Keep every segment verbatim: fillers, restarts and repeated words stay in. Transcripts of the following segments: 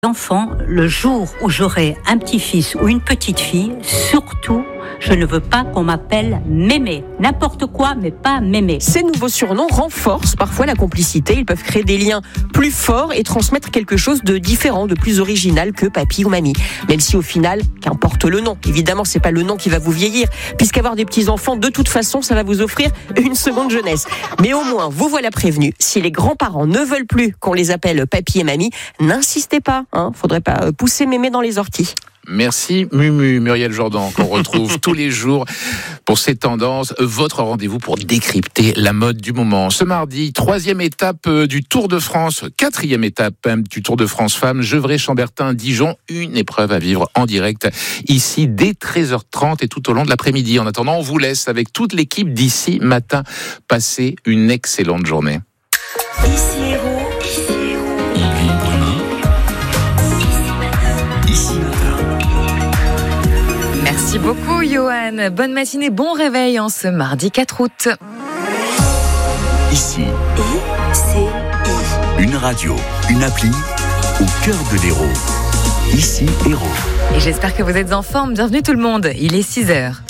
Enfant, le jour où j'aurai un petit-fils ou une petite-fille, surtout, je ne veux pas qu'on m'appelle Mémé. N'importe quoi, mais pas Mémé. Ces nouveaux surnoms renforcent parfois la complicité. Ils peuvent créer des liens plus forts et transmettre quelque chose de différent, de plus original que papy ou mamie. Même si au final, qu'importe le nom. Évidemment, c'est pas le nom qui va vous vieillir, puisqu'avoir des petits-enfants, de toute façon, ça va vous offrir une seconde jeunesse. Mais au moins, vous voilà prévenus. Si les grands-parents ne veulent plus qu'on les appelle papy et mamie, n'insistez pas. Hein, faudrait pas pousser mémé dans les orties. Merci Mumu, Muriel Jourdan, qu'on retrouve tous les jours pour ces tendances. Votre rendez-vous pour décrypter la mode du moment. Ce mardi, troisième étape du Tour de France, quatrième étape du Tour de France Femmes, Gevrey-Chambertin-Dijon. Une épreuve à vivre en direct ici dès treize heures trente et tout au long de l'après-midi. En attendant, on vous laisse avec toute l'équipe d'ici matin. Passez une excellente journée. Ici Héros, ici Héros. Yves Bruni. Ici matin. Ici matin. Merci beaucoup, Johan. Bonne matinée, bon réveil en ce mardi quatre août. Ici. Et c'est I. Une radio, une appli au cœur de l'Hérault. Ici, Hérault. Et j'espère que vous êtes en forme. Bienvenue tout le monde. Il est six heures.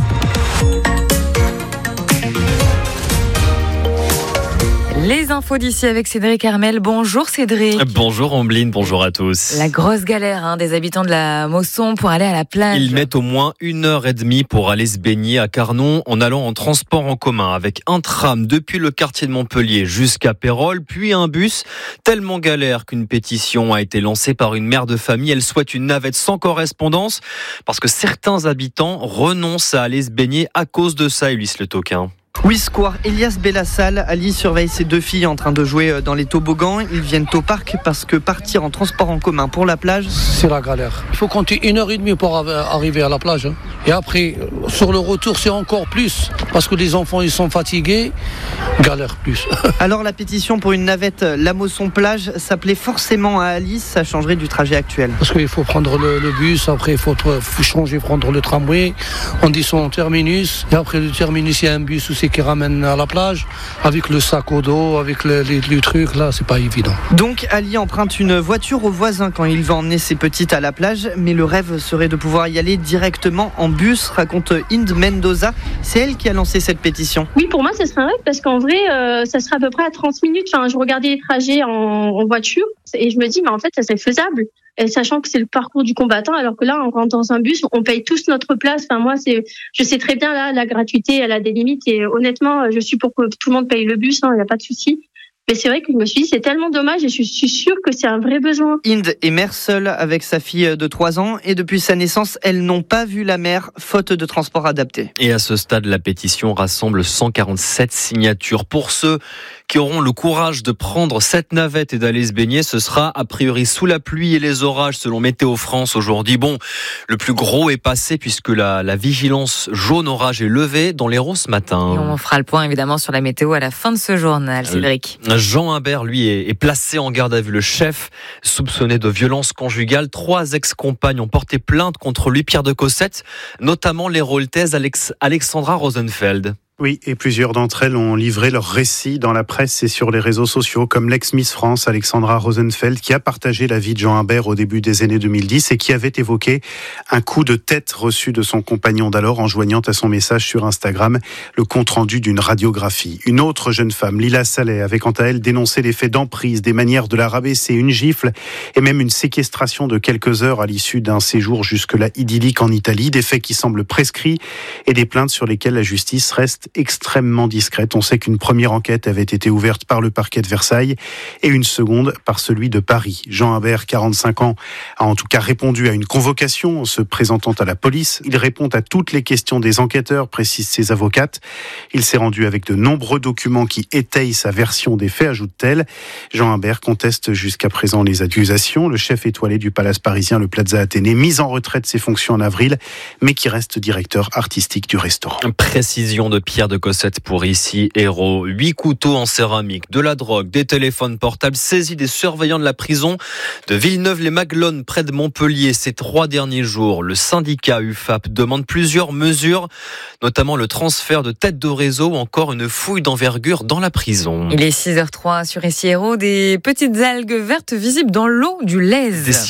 Les infos d'ici avec Cédric Armel. Bonjour Cédric. Bonjour Ambline, bonjour à tous. La grosse galère hein, des habitants de la Mosson pour aller à la plage. Ils mettent au moins une heure et demie pour aller se baigner à Carnon en allant en transport en commun avec un tram depuis le quartier de Montpellier jusqu'à Pérols, puis un bus. Tellement galère qu'une pétition a été lancée par une mère de famille. Elle souhaite une navette sans correspondance parce que certains habitants renoncent à aller se baigner à cause de ça, Ulysse Le Toquin. Oui, square Elias Bellassal. Ali surveille ses deux filles en train de jouer dans les toboggans. Ils viennent au parc parce que partir en transport en commun pour la plage, c'est la galère. Il faut compter une heure et demie pour arriver à la plage. Et après, sur le retour, c'est encore plus. Parce que les enfants, ils sont fatigués. Galère plus. Alors la pétition pour une navette La Mosson plage s'appelait forcément à Alice. Ça changerait du trajet actuel. Parce qu'il faut prendre le, le bus. Après, il faut, faut changer, prendre le tramway. On dit son terminus. Et après le terminus, il y a un bus aussi qui ramène à la plage, avec le sac au dos, avec le, les, les trucs, là, c'est pas évident. Donc, Ali emprunte une voiture au voisin quand il va emmener ses petites à la plage, mais le rêve serait de pouvoir y aller directement en bus, raconte Inde Mendoza. C'est elle qui a lancé cette pétition. Oui, pour moi, ça serait un rêve, parce qu'en vrai, euh, ça serait à peu près à trente minutes. Enfin, je regardais les trajets en, en voiture, et je me dis, mais en fait, ça serait faisable. Et sachant que c'est le parcours du combattant, alors que là, on rentre dans un bus, on paye tous notre place. Enfin, moi, c'est, je sais très bien, là, la gratuité, elle a des limites. Et honnêtement, je suis pour que tout le monde paye le bus, il hein, n'y a pas de souci. Mais c'est vrai que je me suis dit, c'est tellement dommage et je suis sûre que c'est un vrai besoin. Inde est mère seule avec sa fille de trois ans et depuis sa naissance, elles n'ont pas vu la mer, faute de transport adapté. Et à ce stade, la pétition rassemble cent quarante-sept signatures. Pour ceux qui auront le courage de prendre cette navette et d'aller se baigner, ce sera a priori sous la pluie et les orages selon Météo France aujourd'hui. Bon, le plus gros est passé puisque la, la vigilance jaune orage est levée dans l'Hérault ce matin. Et on fera le point évidemment sur la météo à la fin de ce journal, Cédric. Jean Imbert, lui, est placé en garde à vue. Le chef, soupçonné de violence conjugale. Trois ex-compagnes ont porté plainte contre lui, Pierre de Cossette, notamment l'héraultaise Alex- Alexandra Rosenfeld. Oui, et plusieurs d'entre elles ont livré leur récit dans la presse et sur les réseaux sociaux, comme l'ex-Miss France Alexandra Rosenfeld, qui a partagé la vie de Jean Imbert au début des années deux mille dix et qui avait évoqué un coup de tête reçu de son compagnon d'alors en joignant à son message sur Instagram le compte-rendu d'une radiographie. Une autre jeune femme, Lila Saleh, avait quant à elle dénoncé les faits d'emprise, des manières de la rabaisser, une gifle et même une séquestration de quelques heures à l'issue d'un séjour jusque-là idyllique en Italie, des faits qui semblent prescrits et des plaintes sur lesquelles la justice reste extrêmement discrète. On sait qu'une première enquête avait été ouverte par le parquet de Versailles et une seconde par celui de Paris. Jean Imbert, quarante-cinq ans, a en tout cas répondu à une convocation en se présentant à la police. Il répond à toutes les questions des enquêteurs, précisent ses avocates. Il s'est rendu avec de nombreux documents qui étayent sa version des faits, ajoute-t-elle. Jean Imbert conteste jusqu'à présent les accusations. Le chef étoilé du palace parisien, le Plaza Athénée, mis en retraite de ses fonctions en avril, mais qui reste directeur artistique du restaurant. Précision de Pierre de Cossette pour ici, Hérault. Huit couteaux en céramique, de la drogue, des téléphones portables saisis des surveillants de la prison de Villeneuve-les-Maglones près de Montpellier ces trois derniers jours. Le syndicat U F A P demande plusieurs mesures, notamment le transfert de têtes de réseau ou encore une fouille d'envergure dans la prison. Il est six heures zéro trois sur ici Hérault, des petites algues vertes visibles dans l'eau du Lèze.